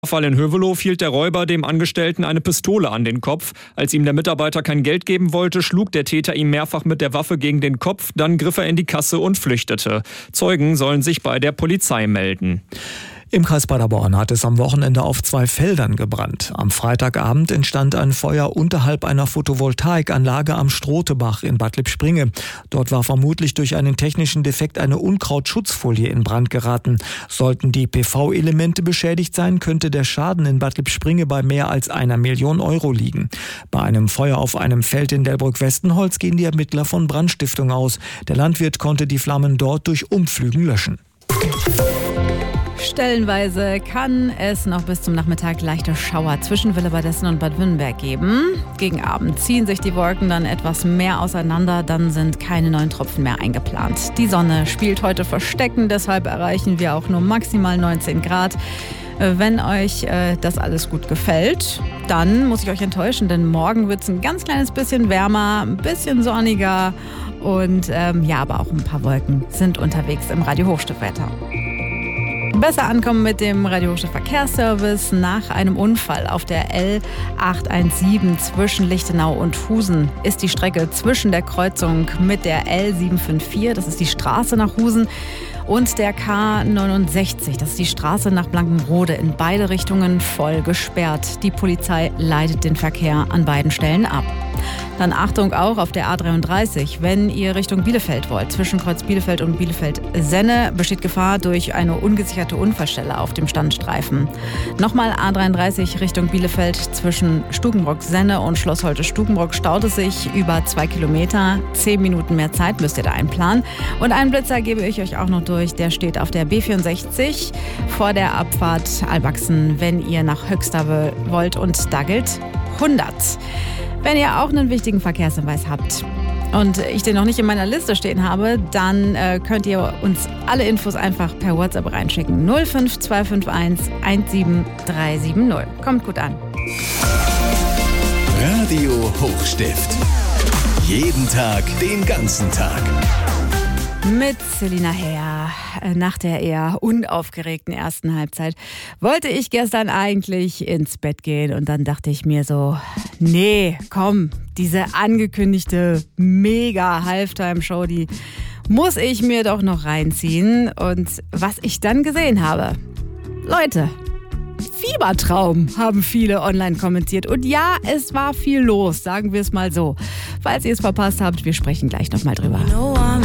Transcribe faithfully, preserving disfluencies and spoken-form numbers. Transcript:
Fall in Hövelow hielt der Räuber dem Angestellten eine Pistole an den Kopf. Als ihm der Mitarbeiter kein Geld geben wollte, schlug der Täter ihm mehrfach mit der Waffe gegen den Kopf. Dann griff er in die Kasse und flüchtete. Zeugen sollen sich bei der Polizei melden. Im Kreis Paderborn hat es am Wochenende auf zwei Feldern gebrannt. Am Freitagabend entstand ein Feuer unterhalb einer Photovoltaikanlage am Strotebach in Bad Lippspringe. Dort war vermutlich durch einen technischen Defekt eine Unkrautschutzfolie in Brand geraten. Sollten die P V-Elemente beschädigt sein, könnte der Schaden in Bad Lippspringe bei mehr als einer Million Euro liegen. Bei einem Feuer auf einem Feld in Delbrück-Westenholz gehen die Ermittler von Brandstiftung aus. Der Landwirt konnte die Flammen dort durch Umpflügen löschen. Stellenweise kann es noch bis zum Nachmittag leichte Schauer zwischen Willebadessen und Bad Wünnenberg geben. Gegen Abend ziehen sich die Wolken dann etwas mehr auseinander, dann sind keine neuen Tropfen mehr eingeplant. Die Sonne spielt heute Verstecken, deshalb erreichen wir auch nur maximal neunzehn Grad. Wenn euch äh, das alles gut gefällt, dann muss ich euch enttäuschen, denn morgen wird es ein ganz kleines bisschen wärmer, ein bisschen sonniger und ähm, ja, aber auch ein paar Wolken sind unterwegs im Radio-Hochstiftwetter. Besser ankommen mit dem Radio Hochstift Verkehrsservice. Nach einem Unfall auf der L acht eins sieben zwischen Lichtenau und Husen ist die Strecke zwischen der Kreuzung mit der L sieben fünf vier, das ist die Straße nach Husen, und der K neunundsechzig, das ist die Straße nach Blankenrode, in beide Richtungen voll gesperrt. Die Polizei leitet den Verkehr an beiden Stellen ab. Dann Achtung auch auf der A dreiunddreißig, wenn ihr Richtung Bielefeld wollt. Zwischen Kreuz Bielefeld und Bielefeld-Senne besteht Gefahr durch eine ungesicherte Unfallstelle auf dem Standstreifen. Nochmal A dreiunddreißig Richtung Bielefeld zwischen Stukenbrock-Senne und Schloss Holte-Stukenbrock staut es sich über zwei Kilometer. Zehn Minuten mehr Zeit müsst ihr da einplanen. Und einen Blitzer gebe ich euch auch noch durch. Der steht auf der B vierundsechzig vor der Abfahrt Albachsen, wenn ihr nach Höxter wollt, und da gilt hundert. Wenn ihr auch einen wichtigen Verkehrshinweis habt und ich den noch nicht in meiner Liste stehen habe, dann äh, könnt ihr uns alle Infos einfach per WhatsApp reinschicken. null fünf zwei fünf eins eins sieben drei sieben null. Kommt gut an. Radio Hochstift. Jeden Tag, den ganzen Tag. Mit Selina Herr. Nach der eher unaufgeregten ersten Halbzeit wollte ich gestern eigentlich ins Bett gehen und dann dachte ich mir so, nee, komm, diese angekündigte Mega-Halftime-Show, die muss ich mir doch noch reinziehen. Und was ich dann gesehen habe, Leute, Fiebertraum, haben viele online kommentiert. Und ja, es war viel los, sagen wir es mal so. Falls ihr es verpasst habt, wir sprechen gleich nochmal drüber.